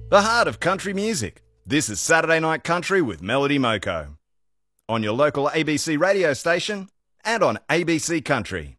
The heart of country music. This is Saturday Night Country with Melody Moko. On your local ABC radio station and on ABC Country.